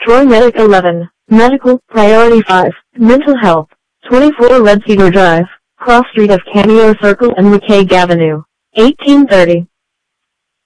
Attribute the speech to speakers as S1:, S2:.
S1: Troy Medic 11. Medical, Priority 5. Mental Health. 24 Red Cedar Drive, cross street of Cameo Circle and McCaig Avenue. 1830.